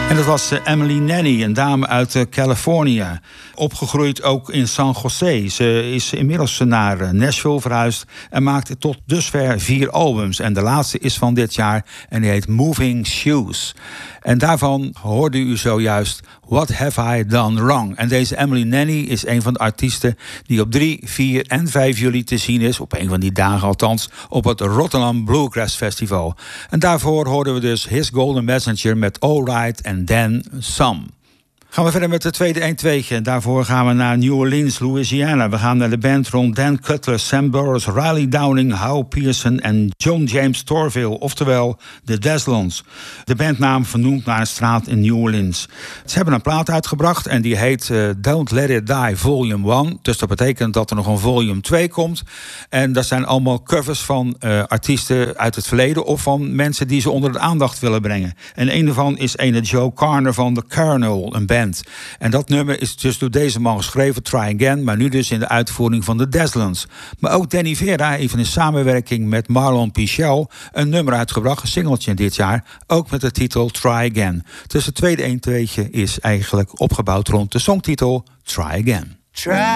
En dat was Emily Nanny, een dame uit Californië. Opgegroeid ook in San Jose. Ze is inmiddels naar Nashville verhuisd en maakt tot dusver 4 albums. En de laatste is van dit jaar en die heet Moving Shoes. En daarvan hoorde u zojuist What Have I Done Wrong? En deze Emily Nanny is een van de artiesten die op 3, 4 en 5 juli te zien is, op een van die dagen althans, op het Rotterdam Bluegrass Festival. En daarvoor hoorden we dus His Golden Messenger met All Right and Then Some. Gaan we verder met de tweede 1-2'tje. Daarvoor gaan we naar New Orleans, Louisiana. We gaan naar de band rond Dan Cutler, Sam Burris, Riley Downing, Howe Pearson en John James Torville, oftewel de Deslons. De bandnaam vernoemd naar een straat in New Orleans. Ze hebben een plaat uitgebracht en die heet Don't Let It Die Volume 1. Dus dat betekent dat er nog een volume 2 komt. En dat zijn allemaal covers van artiesten uit het verleden of van mensen die ze onder de aandacht willen brengen. En een daarvan is ene Joe Carner van The Colonel, een band. En dat nummer is dus door deze man geschreven, Try Again, maar nu dus in de uitvoering van de Deslons. Maar ook Danny Vera heeft in samenwerking met Marlon Pichel een nummer uitgebracht, een singeltje dit jaar, ook met de titel Try Again. Dus het tweede 1-2'tje is eigenlijk opgebouwd rond de songtitel Try Again. Try